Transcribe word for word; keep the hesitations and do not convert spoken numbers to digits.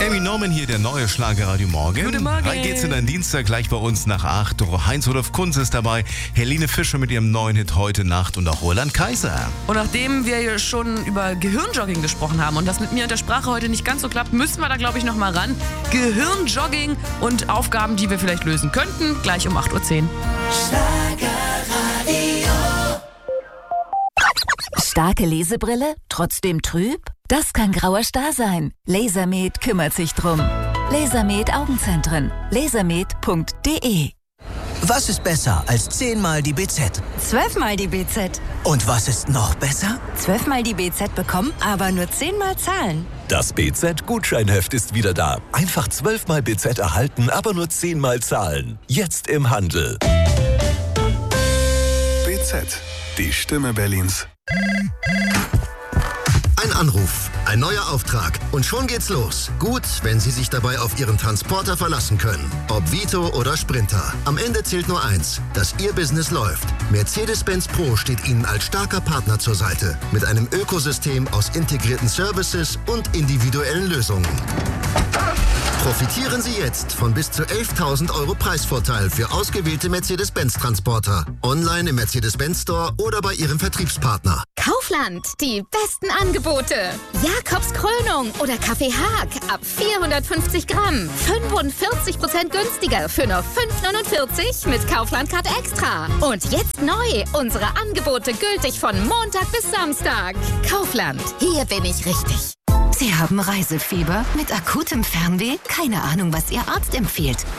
Amy Norman hier, der neue Schlagerradio Morgen. Guten Morgen. Rein geht's in den Dienstag gleich bei uns nach acht. Heinz-Rudolf Kunz ist dabei, Helene Fischer mit ihrem neuen Hit Heute Nacht und auch Roland Kaiser. Und nachdem wir hier schon über Gehirnjogging gesprochen haben und das mit mir und der Sprache heute nicht ganz so klappt, müssen wir da, glaube ich, noch mal ran. Gehirnjogging und Aufgaben, die wir vielleicht lösen könnten, gleich um acht Uhr zehn. Schlagerradio. Starke Lesebrille? Trotzdem trüb? Das kann grauer Star sein. Lasermed kümmert sich drum. Lasermed Augenzentren. lasermed punkt de. Was ist besser als zehnmal die B Z? Zwölfmal die B Z. Und was ist noch besser? Zwölfmal die B Z bekommen, aber nur zehnmal zahlen. Das B Z-Gutscheinheft ist wieder da. Einfach zwölfmal B Z erhalten, aber nur zehnmal zahlen. Jetzt im Handel. B Z, die Stimme Berlins. Ein Anruf, ein neuer Auftrag und schon geht's los. Gut, wenn Sie sich dabei auf Ihren Transporter verlassen können. Ob Vito oder Sprinter. Am Ende zählt nur eins, dass Ihr Business läuft. Mercedes-Benz Pro steht Ihnen als starker Partner zur Seite. Mit einem Ökosystem aus integrierten Services und individuellen Lösungen. Profitieren Sie jetzt von bis zu elftausend Euro Preisvorteil für ausgewählte Mercedes-Benz-Transporter. Online im Mercedes-Benz Store oder bei Ihrem Vertriebspartner. Kaufland, die besten Angebote. Jakobs Krönung oder Kaffee Haag ab vierhundertfünfzig Gramm. fünfundvierzig Prozent günstiger für nur fünf neunundvierzig mit Kaufland-Card Extra. Und jetzt neu, unsere Angebote gültig von Montag bis Samstag. Kaufland, hier bin ich richtig. Sie haben Reisefieber mit akutem Fernweh? Keine Ahnung, was Ihr Arzt empfiehlt.